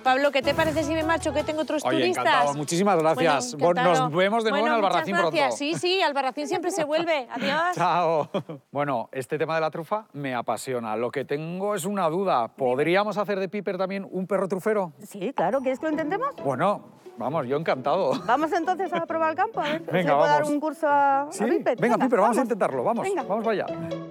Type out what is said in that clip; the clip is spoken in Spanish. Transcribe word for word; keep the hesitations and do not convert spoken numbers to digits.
Pablo, ¿qué te parece si me marcho, que tengo otros Oye, turistas? encantado. Muchísimas gracias. Bueno, encantado. Nos vemos de nuevo Bueno, en muchas Albarracín gracias. pronto. Sí, sí, Albarracín siempre se vuelve. Adiós. Chao. Bueno, este tema de la trufa me apasiona. Lo que tengo es una duda. ¿Podríamos hacer de Piper también un perro trufero? Sí, claro. ¿Quieres que lo intentemos? Bueno, vamos, yo encantado. Vamos entonces a probar el campo, a ver si Venga, le puedo dar vamos. un curso a, ¿Sí? a Piper. Venga, Piper, vamos, a intentarlo. Vamos, Venga. vamos para allá.